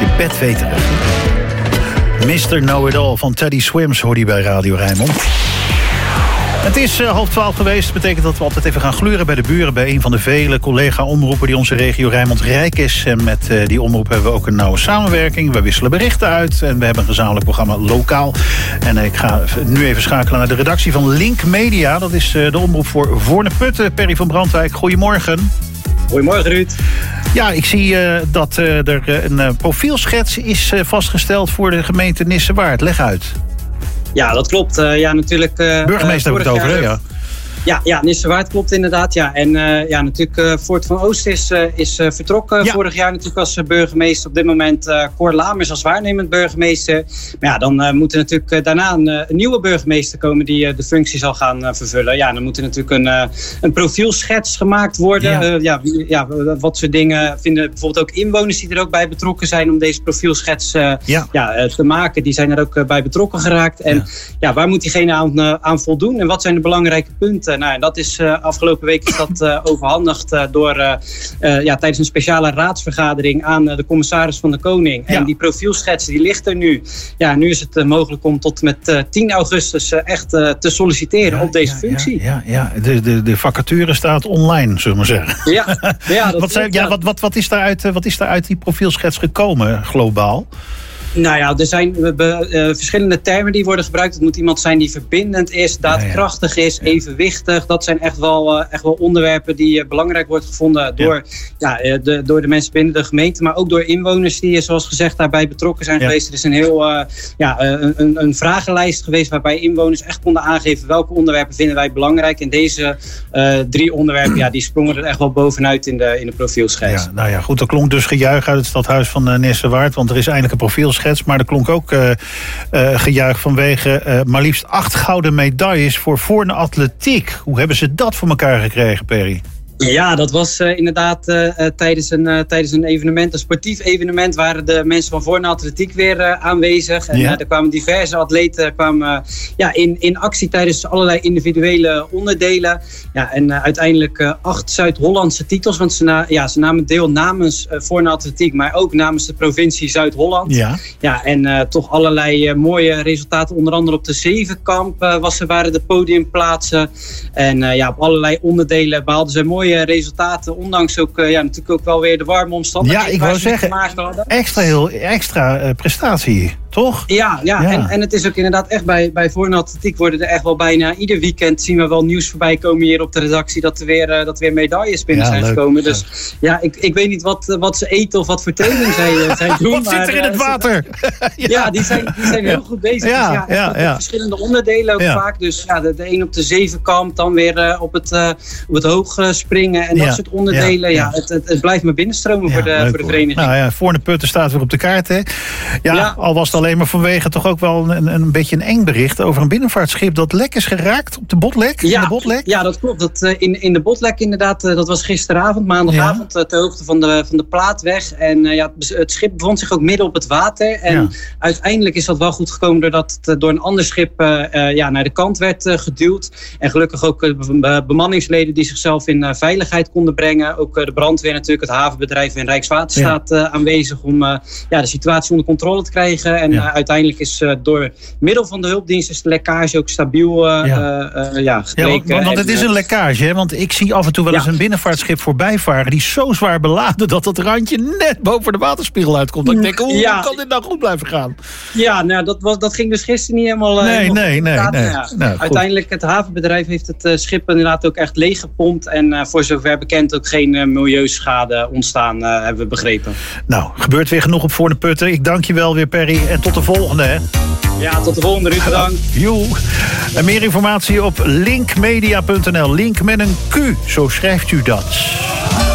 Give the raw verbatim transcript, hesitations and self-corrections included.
beetje bedweterig. mister Know-it-all van Teddy Swims hoor je bij Radio Rijnmond. Het is uh, half twaalf geweest. Dat betekent dat we altijd even gaan gluren bij de buren... bij een van de vele collega-omroepen die onze regio Rijnmond rijk is. En met uh, die omroep hebben we ook een nauwe samenwerking. We wisselen berichten uit en we hebben een gezamenlijk programma Lokaal. En uh, ik ga nu even schakelen naar de redactie van Link Media. Dat is uh, de omroep voor Voorne-Putten. Perry van Brandwijk, goedemorgen. Goedemorgen, Ruud. Ja, ik zie uh, dat uh, er uh, een uh, profielschets is uh, vastgesteld voor de gemeente Nissewaard. Leg uit. Ja, dat klopt. Uh, ja, natuurlijk. Uh, Burgemeester uh, hebben we het over, hè? Ja. Ja, ja, Nissewaard klopt inderdaad. Ja. En uh, ja, natuurlijk uh, Voort van Oost is, uh, is uh, vertrokken. Ja. Vorig jaar natuurlijk als uh, burgemeester. Op dit moment uh, Cor Lamers als waarnemend burgemeester. Maar ja, dan uh, moet er natuurlijk uh, daarna een, uh, een nieuwe burgemeester komen die uh, de functie zal gaan uh, vervullen. Ja, dan moet er natuurlijk een, uh, een profielschets gemaakt worden. Ja. Uh, ja, ja, wat soort dingen vinden bijvoorbeeld ook inwoners die er ook bij betrokken zijn om deze profielschets uh, ja. Ja, uh, te maken. Die zijn er ook uh, bij betrokken geraakt. En ja. Ja, waar moet diegene aan, uh, aan voldoen? En wat zijn de belangrijke punten? Nou, dat is uh, afgelopen week is dat uh, overhandigd uh, door uh, uh, ja, tijdens een speciale raadsvergadering aan uh, de commissaris van de Koning. Ja. En die profielschets die ligt er nu. Ja, nu is het uh, mogelijk om tot met uh, tien augustus uh, echt uh, te solliciteren ja, op deze ja, functie. Ja, ja, ja. De, de, de vacature staat online, zullen we maar zeggen. Ja, ja, dat wat, zijn, ja, wat, wat, wat, is daaruit, wat is daaruit die profielschets gekomen, globaal? Nou ja, er zijn uh, verschillende termen die worden gebruikt. Het moet iemand zijn die verbindend is, daadkrachtig is, evenwichtig. Dat zijn echt wel, uh, echt wel onderwerpen die uh, belangrijk worden gevonden door, ja. Ja, de, door de mensen binnen de gemeente. Maar ook door inwoners die, zoals gezegd, daarbij betrokken zijn ja. geweest. Er is een heel uh, ja, een, een, een vragenlijst geweest waarbij inwoners echt konden aangeven welke onderwerpen vinden wij belangrijk. En deze uh, drie onderwerpen, ja, die sprongen er echt wel bovenuit in de, in de profielschets. Ja, nou ja, goed, er klonk dus gejuich uit het stadhuis van uh, Nissewaard, want er is eindelijk een profielschets. Maar er klonk ook uh, uh, gejuich vanwege uh, maar liefst acht gouden medailles voor Voorne Atletiek. Hoe hebben ze dat voor elkaar gekregen, Perry? Ja, dat was uh, inderdaad uh, uh, tijdens, een, uh, tijdens een evenement, een sportief evenement, waren de mensen van Voorne Atletiek weer uh, aanwezig. En ja. uh, er kwamen diverse atleten kwamen, uh, ja, in, in actie tijdens allerlei individuele onderdelen. Ja, en uh, uiteindelijk uh, acht Zuid-Hollandse titels, want ze, na, ja, ze namen deel namens uh, Voorne Atletiek, maar ook namens de provincie Zuid-Holland. Ja. Ja, en uh, toch allerlei uh, mooie resultaten, onder andere op de zevenkamp uh, was er, waren de podiumplaatsen. En uh, ja, op allerlei onderdelen behaalden ze mooie resultaten, ondanks ook, uh, ja, natuurlijk ook wel weer de warme omstandigheden. Ja, ik wou zeggen, extra, heel, extra uh, prestatie, toch? Ja, ja, ja. En, en het is ook inderdaad echt bij, bij Voorne Atletiek worden er echt wel bijna ieder weekend zien we wel nieuws voorbij komen hier op de redactie dat er weer, uh, dat er weer medailles binnen ja, zijn leuk. gekomen. Dus ja, ik, ik weet niet wat, wat ze eten of wat voor training zij, zij doen. Wat maar, zit er in het water? ja. ja, die zijn, die zijn heel goed bezig. Ja, dus ja, ja, ja. Verschillende onderdelen ook ja. vaak. Dus ja, de, de een op de zevenkamp, dan weer uh, op het, uh, op het hoog uh, springen. En dat ja, soort onderdelen. Ja, ja, het, het, het blijft maar binnenstromen ja, voor, de, voor de vereniging. Nou ja, Voorne-Putten staat weer op de kaart. Hè? Ja, ja, al was het alleen maar vanwege toch ook wel een, een beetje een eng bericht over een binnenvaartschip dat lek is geraakt op de Botlek. Ja, de Botlek. Ja, dat klopt. Dat, uh, in, in de Botlek inderdaad, uh, dat was gisteravond, maandagavond, ja. uh, ter hoogte van de, van de Plaatweg. En uh, ja, het, het schip bevond zich ook midden op het water. En ja. uiteindelijk is dat wel goed gekomen doordat het uh, door een ander schip uh, uh, ja, naar de kant werd uh, geduwd. En gelukkig ook uh, bemanningsleden die zichzelf in uh, veiligheid konden brengen. Ook uh, de brandweer natuurlijk, het havenbedrijf en Rijkswaterstaat ja. uh, aanwezig om uh, ja, de situatie onder controle te krijgen. En ja. uh, uiteindelijk is uh, door middel van de hulpdienst is de lekkage ook stabiel uh, ja. Uh, uh, ja, gebleken. Ja, want, want, want het is een lekkage, hè? Want ik zie af en toe wel eens ja. een binnenvaartschip voorbij varen die is zo zwaar beladen dat het randje net boven de waterspiegel uitkomt. Dat ik denk, hoe ja. kan dit nou goed blijven gaan? Ja, nou, dat, was, dat ging dus gisteren niet helemaal... Uh, nee, helemaal nee, nee. nee. Ja. Nou, uiteindelijk, het havenbedrijf heeft het uh, schip inderdaad ook echt leeggepompt. En uh, voor zover bekend ook geen uh, milieuschade ontstaan, uh, hebben we begrepen. Nou, gebeurt weer genoeg op Voorne-Putten. Ik dank je wel weer, Perry. En tot de volgende, hè? Ja, tot de volgende. Ruud, bedankt. Joe. En meer informatie op linkmedia punt n l. Link met een Q, zo schrijft u dat.